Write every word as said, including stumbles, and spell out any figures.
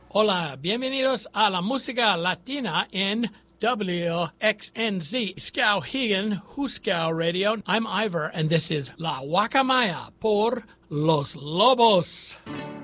Hola, bienvenidos a la música latina en W X N Z, Skowhegan, Huskow Radio. I'm Ivor, and this is La Guacamaya por Los Lobos.